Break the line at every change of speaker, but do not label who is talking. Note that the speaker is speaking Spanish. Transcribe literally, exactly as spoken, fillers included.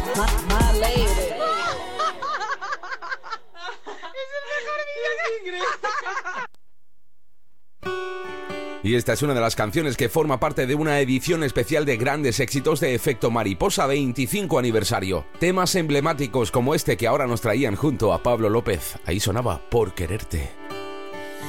My, my lady.
Es el mejor vídeo que...
Y esta es una de las canciones que forma parte de una edición especial de grandes éxitos de Efecto Mariposa veinticinco aniversario. Temas emblemáticos como este que ahora nos traían junto a Pablo López. Ahí sonaba Por Quererte.